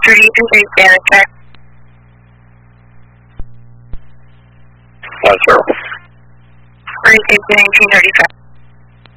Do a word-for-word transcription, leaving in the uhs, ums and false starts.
three and three, stand and check. One zero. Orientation nineteen thirty-five.